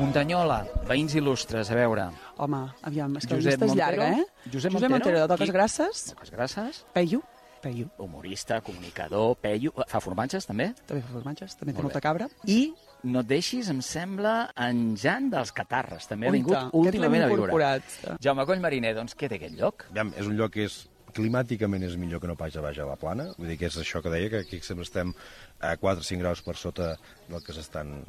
Muntanyola, veïns il·lustres, a veure. Home, aviam, és que la Josep llista és Montero? llarga, eh? Josep Montero, Montero, de Toques qui? Grasses, Toques grasses, Peyu, humorista, comunicador, Peyu, fa formatges, també? també fa formatges, també té Molt molta bé. cabra. I no et deixis, em sembla, en Jan dels Catarres. També ha Uita, vingut aquest l'hem últimament a viure. incorporat. Jaume Coll Mariner, doncs què té aquest lloc? Aviam, és un lloc que climàticament és millor que no pas a baix a la plana, vull dir que és això que deia, que aquí sempre estem a 4 o 5 graus per sota del que estan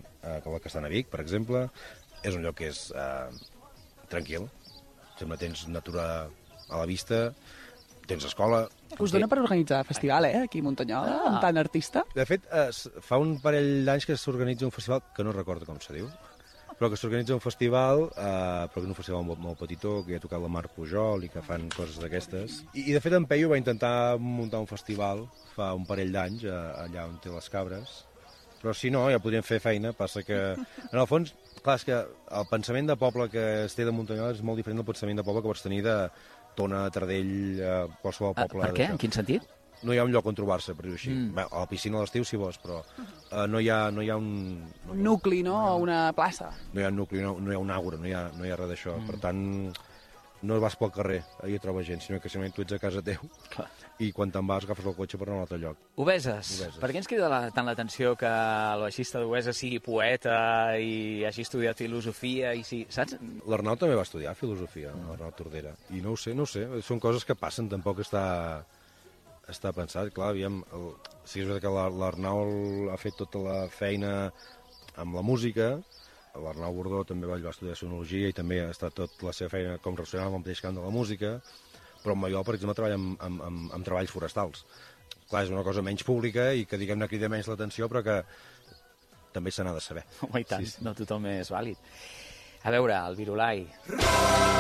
a Vic, per exemple. És un lloc que és tranquil, sempre tens natura a la vista, tens escola. Us dona per organitzar festival, aquí a Muntanyola, amb tant artista? De fet, fa un parell d'anys que s'organitza un festival, que no recordo com se diu, però que s'organitza un festival, però que és un festival molt petitó, que hi ha tocat la Mar Pujol i que fan coses d'aquestes. I de fet en Peyu va intentar muntar un festival fa un parell d'anys, allà on té les cabres, però si no, ja podríem fer feina, passa que, en el fons, clar, és que el pensament de poble que es té de Muntanyola és molt diferent del pensament de poble que pots tenir de Tona, Tardell, qualsevol poble. Per què? En quin sentit? No hi ha un lloc on trobar-se, per dir-ho així. Bé, a la piscina a l'estiu si vols, però no hi ha un... Un nucli, no? O una plaça. No hi ha un nucli, no hi ha un àgora, no hi ha res d'això. Per tant, no vas pel carrer, allà hi trobes gent, sinó que simplement tu ets a casa teu. Clar. I quan te'n vas agafes el cotxe per anar a un altre lloc. Obeses. Per què ens crida tant l'atenció que el baixista d'Obeses sigui poeta i hagi estudiat filosofia i sí, saps? L'Arnau també va estudiar filosofia, l'Arnau Tordera. I no ho sé, són coses que passen, tampoc està pensat. Clar, aviam, sí és veritat que l'Arnau ha fet tota la feina amb la música, l'Arnau Bordó també va estudiar sonologia i també ha estat tota la seva feina com relacionada amb el mateix camp de la música, però en Maiol, per exemple, treballa amb treballs forestals. Clar, és una cosa menys pública i que, diguem-ne, crida menys l'atenció, però que també se n'ha de saber. Home, i tant, no tothom és vàlid. A veure, el Virolai.